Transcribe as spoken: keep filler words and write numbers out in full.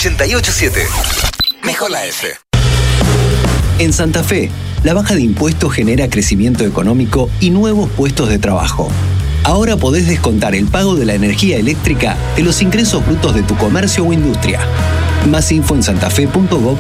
ochenta y ocho siete. Mejor la F. En Santa Fe, la baja de impuestos genera crecimiento económico y nuevos puestos de trabajo. Ahora podés descontar el pago de la energía eléctrica de los ingresos brutos de tu comercio o industria. Más info en santafe punto gob